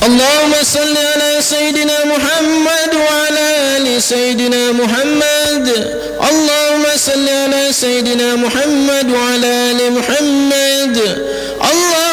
اللهم صل على سيدنا محمد وعلى آل سيدنا محمد. اللهم صل على سيدنا محمد وعلى آل محمد. اللهم